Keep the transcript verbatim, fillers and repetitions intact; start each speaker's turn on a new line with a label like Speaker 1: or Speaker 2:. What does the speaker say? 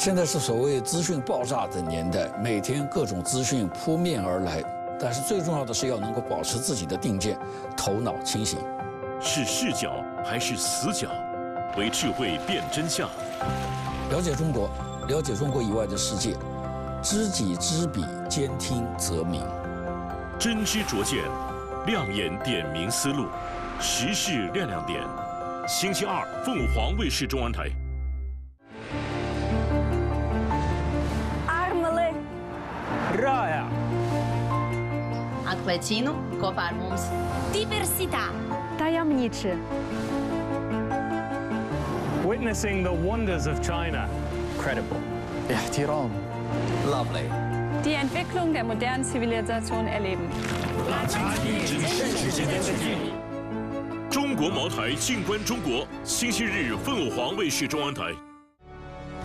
Speaker 1: 现在是所谓资讯爆炸的年代，每天各种资讯扑面而来，但是最重要的是要能够保持自己的定见，头脑清醒。
Speaker 2: 是视角还是死角？为智慧辨真相。
Speaker 1: 了解中国，了解中国以外的世界，知己知彼，兼听则明。
Speaker 2: 真知灼见，亮眼点明思路，时事亮亮点。星期二，凤凰卫视中文台。
Speaker 3: Rāja.
Speaker 4: Atklēcienu kopā ar mums.
Speaker 5: Diversitā.
Speaker 6: Tajemniczy.
Speaker 3: Witnessing the wonders of China. Credible.
Speaker 7: احترام.
Speaker 8: Lovely.
Speaker 6: Die Entwicklung der modernen Zivilisation erleben.
Speaker 2: 中国茅台静观中国，星期日凤凰卫视中文台。